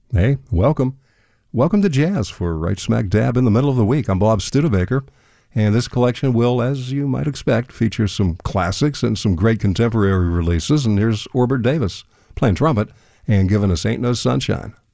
Hey, welcome. Welcome to Jazz for right smack dab in the middle of the week. I'm Bob Studebaker, and this collection will, as you might expect, feature some classics and some great contemporary releases. And here's Orbert Davis playing trumpet and giving us Ain't No Sunshine.